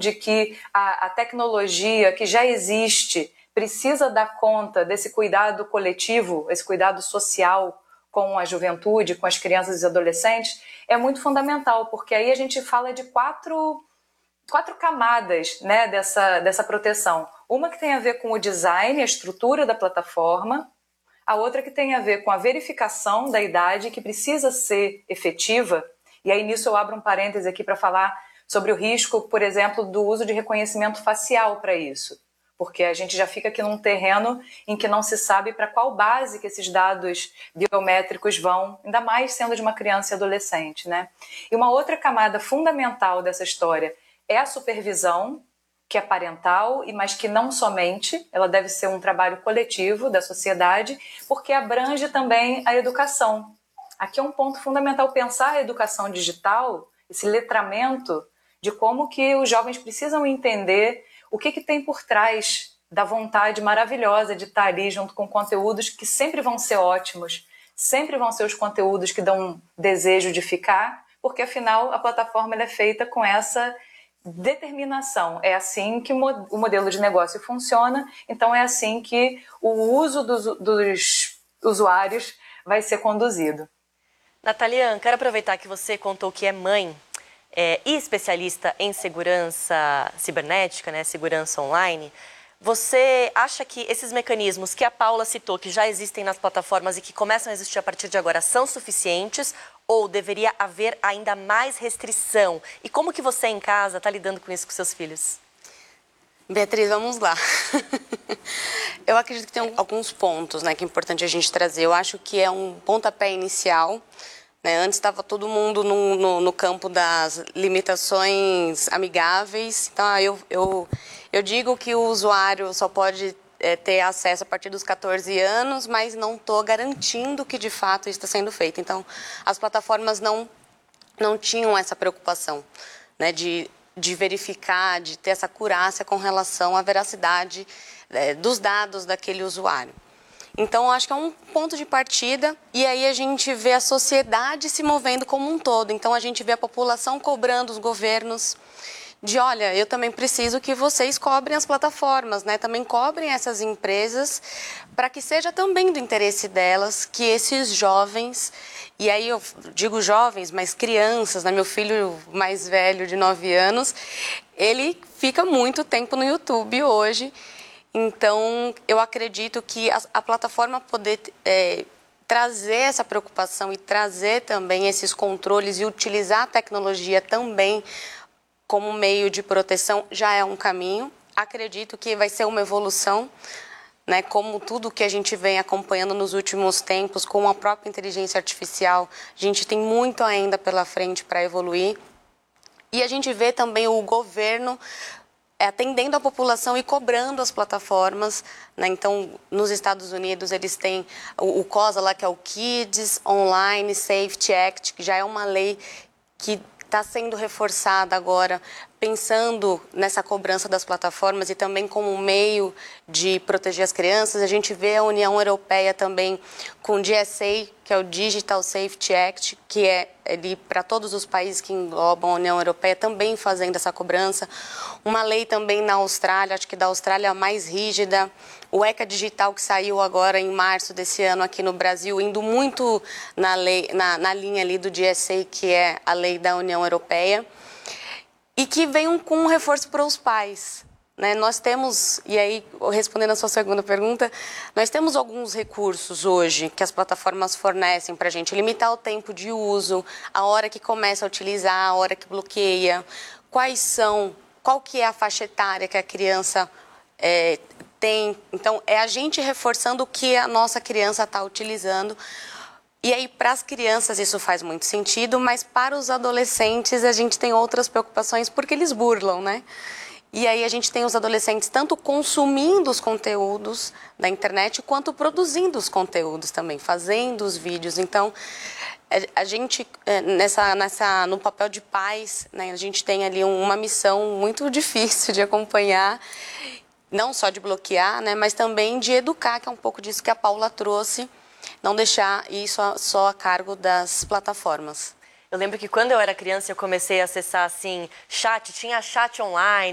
de que a tecnologia que já existe precisa dar conta desse cuidado coletivo, esse cuidado social com a juventude, com as crianças e adolescentes, é muito fundamental, porque aí a gente fala de quatro camadas, né, dessa proteção. Uma que tem a ver com o design, a estrutura da plataforma, a outra que tem a ver com a verificação da idade, que precisa ser efetiva, e aí nisso eu abro um parêntese aqui para falar sobre o risco, por exemplo, do uso de reconhecimento facial para isso, porque a gente já fica aqui num terreno em que não se sabe para qual base que esses dados biométricos vão, ainda mais sendo de uma criança e adolescente, né? E uma outra camada fundamental dessa história é a supervisão, que é parental, mas que não somente, ela deve ser um trabalho coletivo da sociedade, porque abrange também a educação. Aqui é um ponto fundamental pensar a educação digital, esse letramento de como que os jovens precisam entender o que tem por trás da vontade maravilhosa de estar ali junto com conteúdos que sempre vão ser ótimos, sempre vão ser os conteúdos que dão desejo de ficar, porque afinal a plataforma ela é feita com essa determinação. É assim que o modelo de negócio funciona, então é assim que o uso dos usuários vai ser conduzido. Nataliane, quero aproveitar que você contou que é mãe e especialista em segurança cibernética, né, segurança online. Você acha que esses mecanismos que a Paula citou, que já existem nas plataformas e que começam a existir a partir de agora, são suficientes ou deveria haver ainda mais restrição? E como que você em casa está lidando com isso com seus filhos? Beatriz, vamos lá. Eu acredito que tem alguns pontos, né, que é importante a gente trazer. Eu acho que é um pontapé inicial. Né? Antes estava todo mundo no campo das limitações amigáveis. Então, eu digo que o usuário só pode ter acesso a partir dos 14 anos, mas não estou garantindo que de fato isso está sendo feito. Então, as plataformas não tinham essa preocupação, né, de verificar, de ter essa acurácia com relação à veracidade dos dados daquele usuário. Então, eu acho que é um ponto de partida e aí a gente vê a sociedade se movendo como um todo. Então, a gente vê a população cobrando os governos de, olha, eu também preciso que vocês cobrem as plataformas, né? Também cobrem essas empresas para que seja também do interesse delas que esses jovens, e aí eu digo jovens, mas crianças, né? Meu filho mais velho de 9 anos, ele fica muito tempo no YouTube hoje. Então, eu acredito que a plataforma poder trazer essa preocupação e trazer também esses controles e utilizar a tecnologia também como meio de proteção já é um caminho. Acredito que vai ser uma evolução, né? Como tudo que a gente vem acompanhando nos últimos tempos, com a própria inteligência artificial, a gente tem muito ainda pela frente para evoluir. E a gente vê também o governo atendendo a população e cobrando as plataformas, né? Então, nos Estados Unidos, eles têm o COSA lá, que é o Kids Online Safety Act, que já é uma lei que está sendo reforçada agora, pensando nessa cobrança das plataformas e também como um meio de proteger as crianças. A gente vê a União Europeia também com o DSA, que é o Digital Safety Act, que é ali para todos os países que englobam a União Europeia, também fazendo essa cobrança. Uma lei também na Austrália, acho que da Austrália a mais rígida. O ECA Digital, que saiu agora em março desse ano aqui no Brasil, indo muito na linha ali do DSA, que é a lei da União Europeia. E que vem com um reforço para os pais, né? Nós temos, e aí respondendo a sua segunda pergunta, nós temos alguns recursos hoje que as plataformas fornecem para a gente, limitar o tempo de uso, a hora que começa a utilizar, a hora que bloqueia, qual que é a faixa etária que a criança tem. Então, é a gente reforçando o que a nossa criança está utilizando. E aí, para as crianças, isso faz muito sentido, mas para os adolescentes, a gente tem outras preocupações, porque eles burlam, né? E aí, a gente tem os adolescentes tanto consumindo os conteúdos da internet, quanto produzindo os conteúdos também, fazendo os vídeos. Então, a gente, no papel de pais, né, a gente tem ali uma missão muito difícil de acompanhar, não só de bloquear, né, mas também de educar, que é um pouco disso que a Paula trouxe, não deixar isso só a cargo das plataformas. Eu lembro que quando eu era criança eu comecei a acessar assim, tinha chat online,